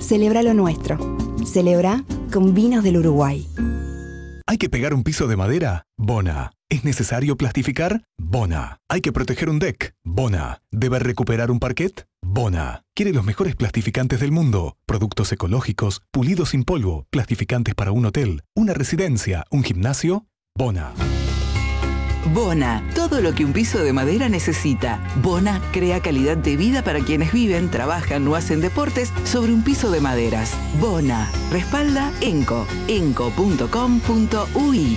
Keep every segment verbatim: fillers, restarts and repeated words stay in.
Celebra lo nuestro. Celebra con vinos del Uruguay. ¿Hay que pegar un piso de madera? Bona. ¿Es necesario plastificar? Bona. ¿Hay que proteger un deck? Bona. ¿Debe recuperar un parquet? Bona. ¿Quiere los mejores plastificantes del mundo? Productos ecológicos, pulidos sin polvo, plastificantes para un hotel, una residencia, un gimnasio. Bona. Bona, todo lo que un piso de madera necesita. Bona crea calidad de vida para quienes viven, trabajan o hacen deportes sobre un piso de maderas. Bona, respalda Enco, enco punto com punto uy.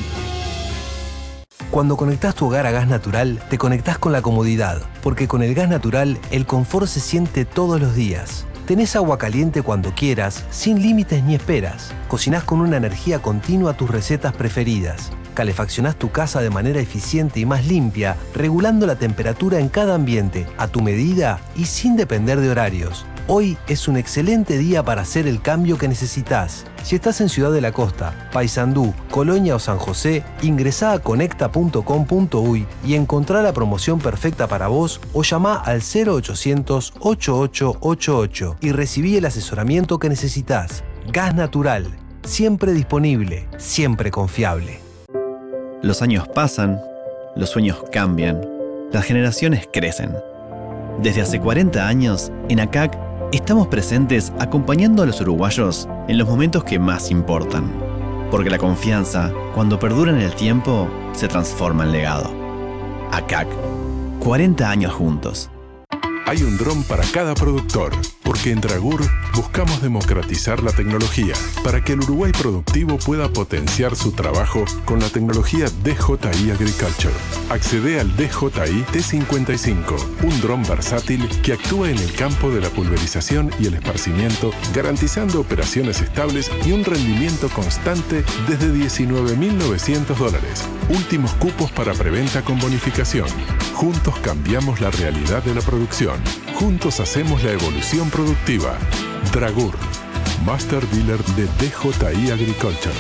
Cuando conectás tu hogar a gas natural, te conectás con la comodidad, porque con el gas natural, el confort se siente todos los días. Tenés agua caliente cuando quieras, sin límites ni esperas. Cocinás con una energía continua tus recetas preferidas. Calefaccionás tu casa de manera eficiente y más limpia, regulando la temperatura en cada ambiente, a tu medida y sin depender de horarios. Hoy es un excelente día para hacer el cambio que necesitas. Si estás en Ciudad de la Costa, Paysandú, Colonia o San José, ingresá a conecta punto com punto uy y encontrá la promoción perfecta para vos o llamá al cero ochocientos, ochenta y ocho ochenta y ocho y recibí el asesoramiento que necesitas. Gas natural, siempre disponible, siempre confiable. Los años pasan, los sueños cambian, las generaciones crecen. Desde hace cuarenta años, en A C A C estamos presentes acompañando a los uruguayos en los momentos que más importan. Porque la confianza, cuando perdura en el tiempo, se transforma en legado. A C A C, cuarenta años juntos. Hay un dron para cada productor, porque en Dragur buscamos democratizar la tecnología para que el Uruguay productivo pueda potenciar su trabajo con la tecnología D J I Agriculture. Accede al D J I T cincuenta y cinco, un dron versátil que actúa en el campo de la pulverización y el esparcimiento, garantizando operaciones estables y un rendimiento constante desde diecinueve mil novecientos dólares. Últimos cupos para preventa con bonificación. Juntos cambiamos la realidad de la producción. Juntos hacemos la evolución productiva. Dragur, Master Dealer de D J I Agriculture.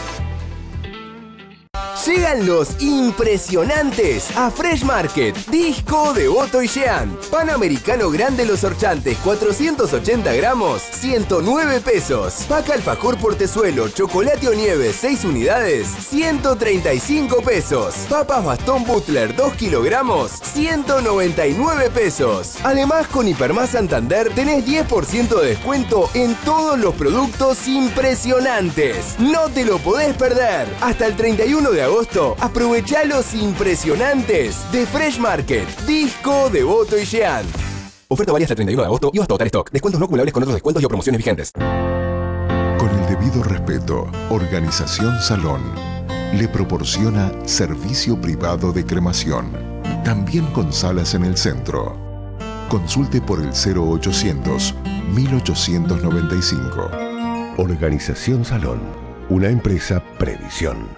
Llegan los impresionantes a Fresh Market. Disco de Otto y Jean. Pan americano grande Los Orchantes, cuatrocientos ochenta gramos, ciento nueve pesos. Paca alfajor portezuelo, chocolate o nieve, seis unidades, ciento treinta y cinco pesos. Papas bastón Butler, dos kilogramos, ciento noventa y nueve pesos. Además, con Hipermás Santander tenés diez por ciento de descuento en todos los productos impresionantes. No te lo podés perder. Hasta el treinta y uno de agosto. Aprovechá los impresionantes de Fresh Market. Disco de Otto y Jean. Oferta válida hasta el treinta y uno de agosto y hasta agotar stock. Descuentos no acumulables con otros descuentos y o promociones vigentes. Con el debido respeto, Organización Salón le proporciona servicio privado de cremación, también con salas en el centro. Consulte por el cero ochocientos, mil ochocientos noventa y cinco. Organización Salón, una empresa Previsión.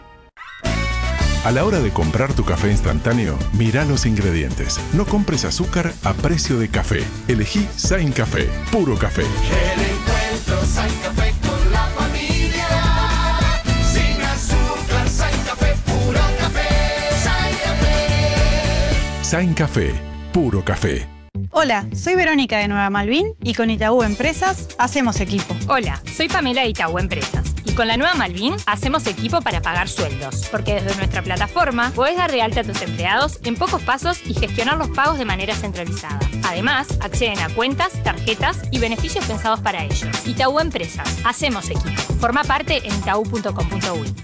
A la hora de comprar tu café instantáneo, mira los ingredientes. No compres azúcar a precio de café. Elegí Sain Café, puro café. El encuentro Sain Café con la familia. Sin azúcar, Sain Café, puro café. Sain Café. Sain Café, puro café. Hola, soy Verónica de Nueva Malvin y con Itaú Empresas hacemos equipo. Hola, soy Pamela de Itaú Empresas. Y con la Nueva Malvin hacemos equipo para pagar sueldos, porque desde nuestra plataforma podés dar de alta a tus empleados en pocos pasos y gestionar los pagos de manera centralizada. Además, acceden a cuentas, tarjetas y beneficios pensados para ellos. Itaú Empresas, hacemos equipo. Forma parte en itaú punto com punto uy.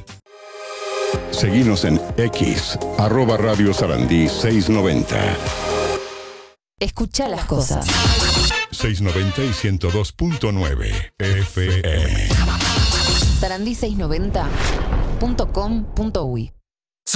Seguinos en X, arroba Radio Sarandí seiscientos noventa. Escucha las cosas. seiscientos noventa y ciento dos punto nueve F M. Sarandí seiscientos noventa punto com punto uy.